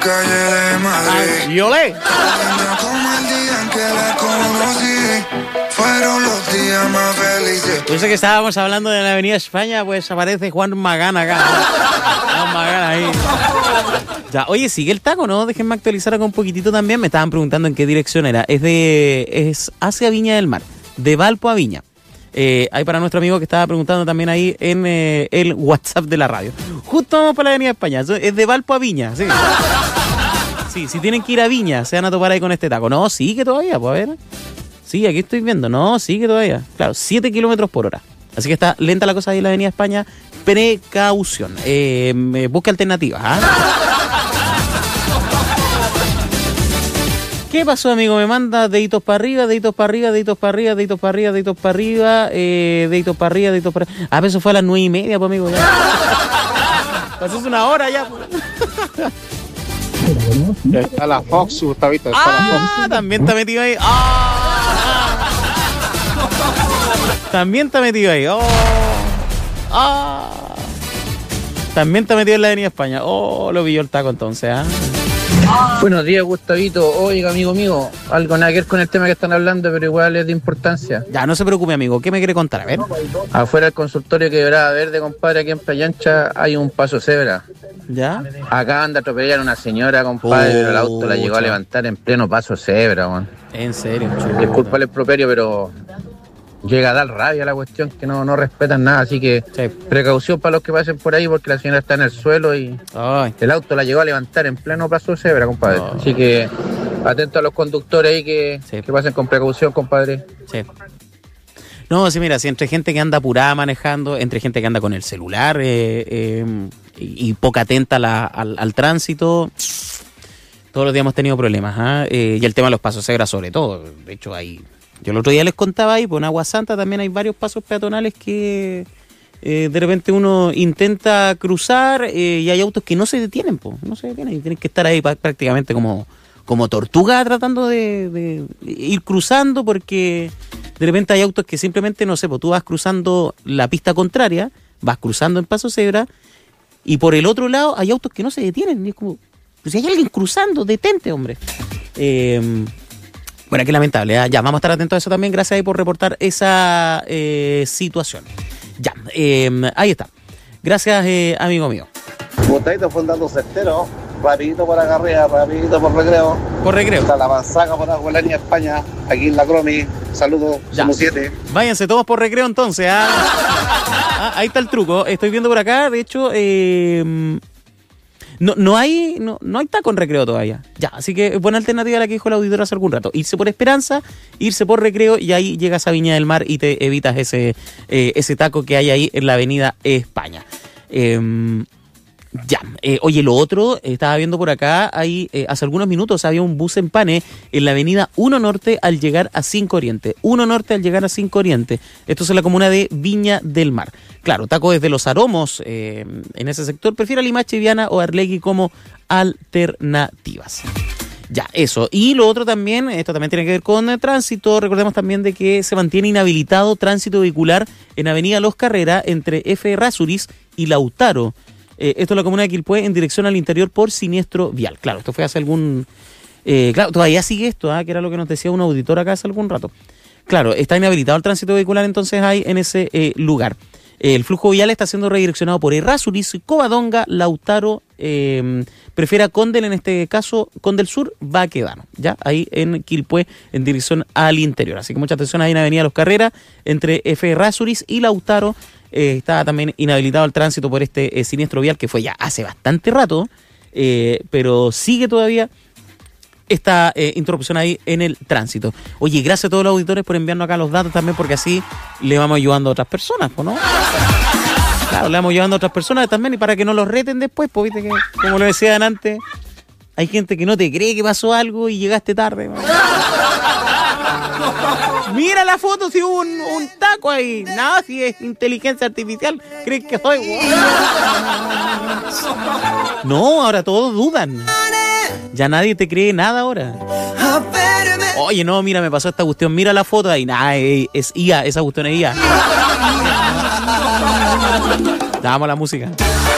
calle de Madrid. ¡Y olé! Como el día en que la conocí, fueron los días más felices. Pues que estábamos hablando de la Avenida España, pues aparece Juan Magán acá. Juan Magán ahí. Ya, oye, sigue el taco, ¿no? Déjenme actualizar acá un poquitito también. Me estaban preguntando en qué dirección era. Es hacia Viña del Mar, de Valpo a Viña. Hay para nuestro amigo que estaba preguntando también ahí en el WhatsApp de la radio. Justo vamos para la Avenida España. Es de Valpo a Viña, sí. Sí, si tienen que ir a Viña, se van a topar ahí con este taco. No, sigue todavía, pues a ver. Sí, aquí estoy viendo. No, sigue todavía. Claro, 7 kilómetros por hora. Así que está lenta la cosa ahí en la Avenida España. Precaución. Busque alternativas, ¿ah? ¿Qué pasó, amigo? Me manda deditos para arriba, deditos para arriba, deditos para arriba, deditos para arriba, deditos para arriba, deditos para arriba, deditos para arriba. Ah, pero eso fue a las 9:30, pues, amigo. Ya. Pasó una hora ya, pues. Está la Fox, Gustavito. Está la Fox. También está metido ahí. También está metido ahí. También está metido en la Avenida España. Lo pilló el taco entonces, ¿ah? Buenos días, Gustavito. Oiga, amigo mío, algo nada que ver con el tema que están hablando, pero igual es de importancia. Ya, no se preocupe, amigo. ¿Qué me quiere contar? A ver. Afuera del consultorio Quebrada Verde, compadre, aquí en Playa Ancha, hay un paso cebra. ¿Ya? Acá anda a atropellar a una señora, compadre, pero el auto la llegó a levantar en pleno paso cebra, man. En serio, Disculpa el improperio, pero llega a dar rabia la cuestión, que no respetan nada, así que sí. Precaución para los que pasen por ahí, porque la señora está en el suelo y el auto la llegó a levantar en pleno paso cebra, compadre. Así que atento a los conductores ahí que pasen con precaución, compadre. Sí. No, sí, mira, si entre gente que anda apurada manejando, entre gente que anda con el celular y poca atenta al tránsito, todos los días hemos tenido problemas, ¿ah? Y el tema de los pasos cebra sobre todo. De hecho, yo el otro día les contaba ahí, por en Agua Santa también hay varios pasos peatonales que de repente uno intenta cruzar y hay autos que no se detienen, no se detienen y tienen que estar ahí prácticamente como tortuga tratando de ir cruzando, porque de repente hay autos que simplemente, no sé, tú vas cruzando la pista contraria, vas cruzando en paso cebra y por el otro lado hay autos que no se detienen y es como, pues si hay alguien cruzando, detente, hombre. Bueno, qué lamentable, ¿eh? Ya, vamos a estar atentos a eso también. Gracias ahí por reportar esa situación. Ya, ahí está. Gracias, amigo mío. Gustavito fue un dato certero. Rapidito por Agarrea, rapidito por Recreo. Por Recreo. Está la Manzaga por Aguilania, España. Aquí en la Cromi. Saludos, somos 7. Váyanse todos por Recreo entonces, ¿ah? Ahí está el truco. Estoy viendo por acá, de hecho, no hay taco en Recreo todavía. Ya, así que buena alternativa la que dijo el auditor hace algún rato. Irse por Esperanza, irse por Recreo y ahí llegas a Viña del Mar y te evitas ese taco que hay ahí en la Avenida España. Oye, lo otro, estaba viendo por acá, hace algunos minutos había un bus en pane en la avenida 1 Norte al llegar a 5 Oriente. 1 Norte al llegar a 5 Oriente. Esto es en la comuna de Viña del Mar. Claro, taco desde Los Aromos, en ese sector. Prefiero Limache, Viana o Arlegui como alternativas. Ya, eso. Y lo otro también, esto también tiene que ver con tránsito. Recordemos también de que se mantiene inhabilitado tránsito vehicular en avenida Los Carreras entre F. Errázuriz y Lautaro. Esto es la comuna de Quilpué en dirección al interior por siniestro vial. Claro, esto fue hace algún... claro, todavía sigue esto, que era lo que nos decía un auditor acá hace algún rato. Claro, está inhabilitado el tránsito vehicular entonces hay en ese lugar. El flujo vial está siendo redireccionado por Errázuriz, Covadonga, Lautaro, Prefiera Condel, en este caso Condel Sur, Baquedano, ya ahí en Quilpué en dirección al interior. Así que mucha atención ahí en Avenida Los Carreras entre F. Errázuriz y Lautaro. Está también inhabilitado el tránsito por este siniestro vial que fue ya hace bastante rato, pero sigue todavía esta interrupción ahí en el tránsito. Oye, gracias a todos los auditores por enviarnos acá los datos también, porque así le vamos ayudando a otras personas, ¿no? Claro, le vamos ayudando a otras personas también y para que no los reten después, pues viste que, como lo decían antes, hay gente que no te cree que pasó algo y llegaste tarde, ¿no? Mira la foto, si hubo un taco ahí. No, si es inteligencia artificial, ¿crees que soy? No, ahora todos dudan. Ya nadie te cree nada ahora. Oye, no, mira, me pasó esta cuestión. Mira la foto ahí. Nah, es IA, esa cuestión es IA. Damos la música.